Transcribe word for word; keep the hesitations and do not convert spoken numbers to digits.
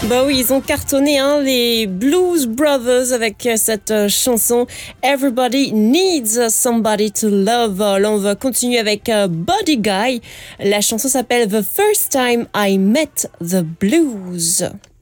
Bah oui, ils ont cartonné, hein, les Blues Brothers avec euh, cette euh, chanson Everybody Needs Somebody to Love. Euh, Là, on va continuer avec euh, Body Guy. La chanson s'appelle The First Time I Met the Blues.